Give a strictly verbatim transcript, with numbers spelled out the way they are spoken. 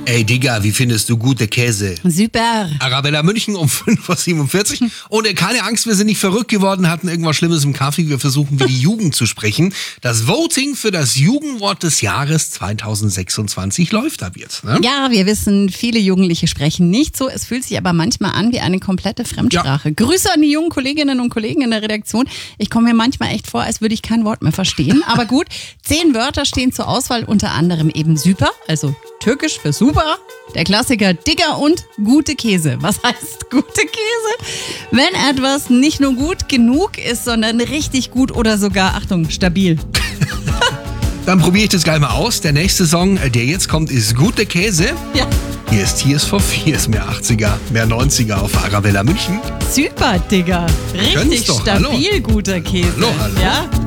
Ey Digga, wie findest du gute Käse? Super. Arabella München um fünf Uhr siebenundvierzig. Und äh, keine Angst, wir sind nicht verrückt geworden, hatten irgendwas Schlimmes im Kaffee. Wir versuchen, wie die Jugend zu sprechen. Das Voting für das Jugendwort des Jahres zweitausendsechsundzwanzig läuft ab jetzt. Ne? Ja, wir wissen, viele Jugendliche sprechen nicht so. Es fühlt sich aber manchmal an wie eine komplette Fremdsprache. Ja. Grüße an die jungen Kolleginnen und Kollegen in der Redaktion. Ich komme mir manchmal echt vor, als würde ich kein Wort mehr verstehen. Aber gut, zehn Wörter stehen zur Auswahl, unter anderem eben super, also türkisch für super, der Klassiker Digger und gute Käse. Was heißt gute Käse? Wenn etwas nicht nur gut genug ist, sondern richtig gut oder sogar, Achtung, stabil. Dann probiere ich das gleich mal aus. Der nächste Song, der jetzt kommt, ist Gute Käse. Ja. Hier ist Tears for Fears, mehr achtziger, mehr neunziger auf Arabella München. Super, Digga. Richtig doch, stabil, hallo. guter Käse. Hallo, hallo. Ja?